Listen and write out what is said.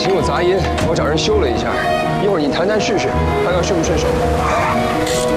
琴有杂音，我找人修了一下。一会儿你弹弹试试，看看顺不顺手。